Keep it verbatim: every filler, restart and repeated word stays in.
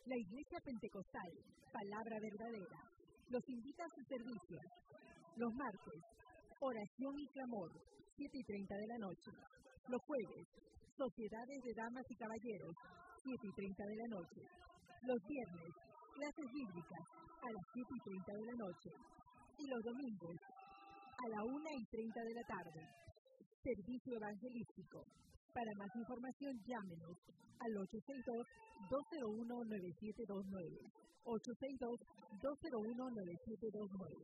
La Iglesia Pentecostal, Palabra Verdadera, los invita a su servicio. Los martes, oración y clamor, siete y treinta de la noche. Los jueves, sociedades de damas y caballeros, siete y treinta de la noche. Los viernes, clases bíblicas, a las siete y treinta de la noche. Y los domingos, a la una y treinta de la tarde. Servicio evangelístico. Para más información, llámenos al ocho seis dos, dos cero uno, nueve siete dos nueve. ocho seis dos, dos cero uno, nueve siete dos nueve.